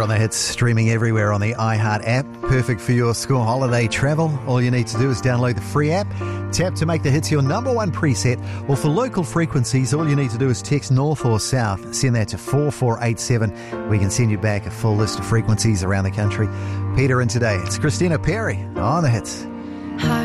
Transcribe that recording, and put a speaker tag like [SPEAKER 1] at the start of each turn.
[SPEAKER 1] Peter on the Hits, streaming everywhere on the iHeart app. Perfect for your school holiday travel. All you need to do is download the free app, tap to make the hits your number one preset, or for local frequencies, all you need to do is text north or south. Send that to 4487. We can send you back a full list of frequencies around the country. Peter, and today it's Christina Perri on the Hits.